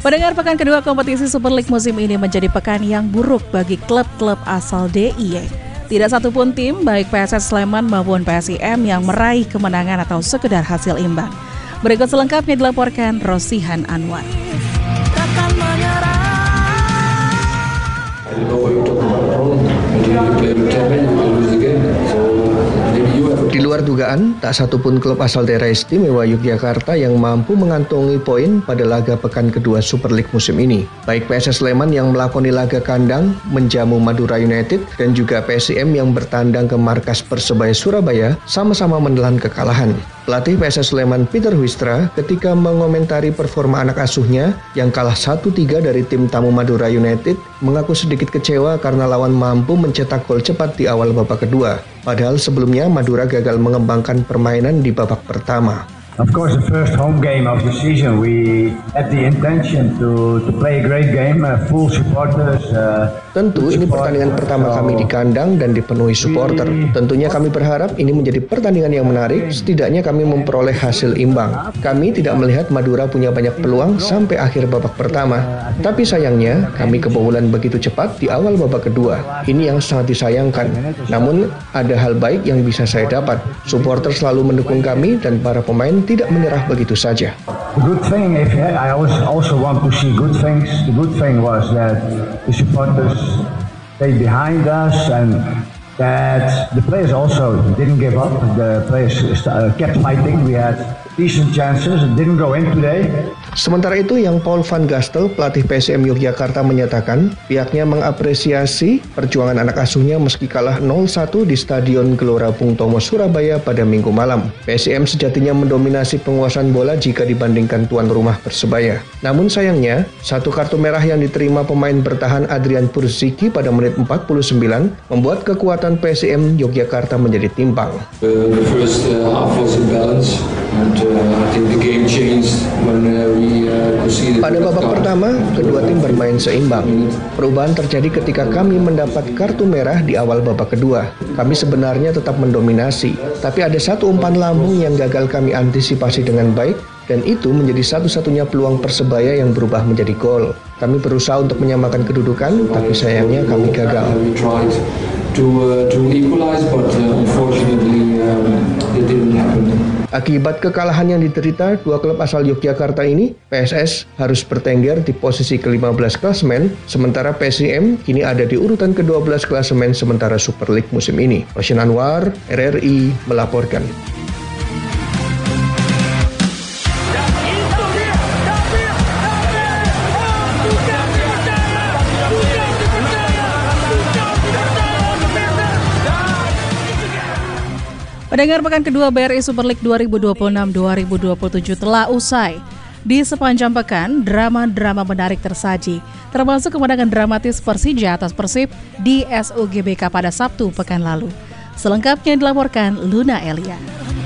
Pendengar, pekan kedua kompetisi Super League musim ini menjadi pekan yang buruk bagi klub-klub asal DIY. Tidak satupun tim, baik PSS Sleman maupun PSIM yang meraih kemenangan atau sekedar hasil imbang. Berikut selengkapnya dilaporkan Rosihan Anwar. Di luar dugaan, tak satupun klub asal daerah istimewa Yogyakarta yang mampu mengantongi poin pada laga pekan kedua Super League musim ini. Baik PSS Sleman yang melakoni laga kandang menjamu Madura United dan juga PSIM yang bertandang ke markas Persebaya Surabaya sama-sama menelan kekalahan. Pelatih PSS Sleman Peter Huistra ketika mengomentari performa anak asuhnya yang kalah 1-3 dari tim tamu Madura United mengaku sedikit kecewa karena lawan mampu mencetak gol cepat di awal babak kedua. Padahal sebelumnya Madura gagal mengembangkan permainan di babak pertama. Of course, the first home game of the season, we had the intention to play a great game, full supporters. Tentu ini pertandingan pertama kami di kandang dan dipenuhi supporter. Tentunya kami berharap ini menjadi pertandingan yang menarik, setidaknya kami memperoleh hasil imbang. Kami tidak melihat Madura punya banyak peluang sampai akhir babak pertama. Tapi sayangnya, kami kebobolan begitu cepat di awal babak kedua. Ini yang sangat disayangkan. Namun, ada hal baik yang bisa saya dapat. Supporter selalu mendukung kami dan para pemain tidak menyerah begitu saja. The good thing, I also want to see good things. The good thing was that the supporters stayed behind us and that the players also didn't give up. The players kept fighting. We had decent chances. It didn't go in today. Sementara itu, yang Paul van Gastel, pelatih PSM Yogyakarta menyatakan pihaknya mengapresiasi perjuangan anak asuhnya meski kalah 0-1 di Stadion Gelora Bung Tomo Surabaya pada Minggu malam. PSM sejatinya mendominasi penguasaan bola jika dibandingkan tuan rumah Persebaya. Namun sayangnya, satu kartu merah yang diterima pemain bertahan Adrian Pursiki pada menit 49 membuat kekuatan PSM Yogyakarta menjadi timpang. The first half was in balance and I think the game changed when Pada babak pertama, kedua tim bermain seimbang. Perubahan terjadi ketika kami mendapat kartu merah di awal babak kedua. Kami sebenarnya tetap mendominasi, tapi ada satu umpan lambung yang gagal kami antisipasi dengan baik, dan itu menjadi satu-satunya peluang Persebaya yang berubah menjadi gol. Kami berusaha untuk menyamakan kedudukan, tapi sayangnya kami gagal. Akibat kekalahan yang diderita dua klub asal Yogyakarta ini, PSS harus bertengger di posisi ke-15 klasemen, sementara PSIM kini ada di urutan ke-12 klasemen sementara Super League musim ini. Rosihan Anwar, RRI melaporkan. Pendengar, pekan kedua BRI Super League 2026-2027 telah usai. Di sepanjang pekan, drama-drama menarik tersaji, termasuk kemenangan dramatis Persija atas Persib di SUGBK pada Sabtu pekan lalu. Selengkapnya dilaporkan Luna Elia.